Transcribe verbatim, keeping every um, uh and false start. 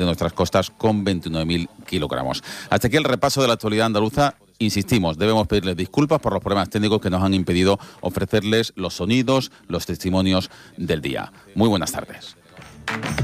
de nuestras costas con veintinueve mil kilogramos. Hasta aquí el repaso de la actualidad andaluza. Insistimos, debemos pedirles disculpas por los problemas técnicos que nos han impedido ofrecerles los sonidos, los testimonios del día. Muy buenas tardes.